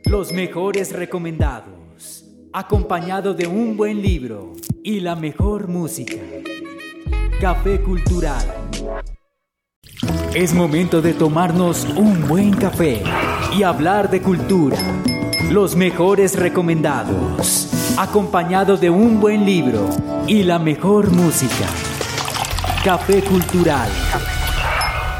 Los mejores recomendados, acompañado de un buen libro y la mejor música. Café Cultural. Es momento de tomarnos un buen café y hablar de cultura. Los mejores recomendados, acompañado de un buen libro y la mejor música. Café Cultural.